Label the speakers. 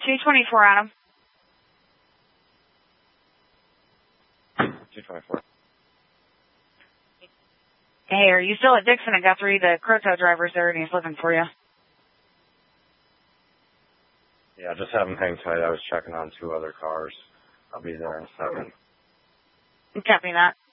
Speaker 1: 224, Adam.
Speaker 2: 224.
Speaker 1: Hey, are you still at Dixon and Guthrie? The Croto driver's there and he's looking for you.
Speaker 2: Yeah, just have him hang tight. I was checking on 2 other cars. I'll be there in a second.
Speaker 1: Copy that.